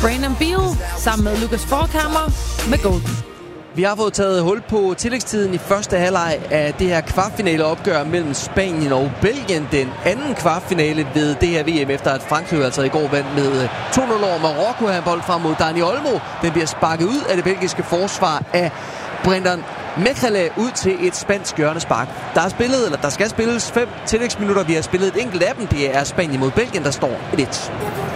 Brandon Beal sammen med Lucas Forchhammer med Golden. Vi har fået taget hul på tillægstiden i første halvleg af det her kvartfinaleopgør mellem Spanien og Belgien. Den anden kvartfinale ved det her VM, efter at Frankrig altså i går vandt med 2-0 over Marokko. Her en bold frem mod Dani Olmo. Den bliver sparket ud af det belgiske forsvar af Brendan Mechele ud til et spansk hjørnespark. Der skal spilles 5 tillægsminutter. Vi har spillet et enkelt af dem. Det er Spanien mod Belgien, der står 1-1.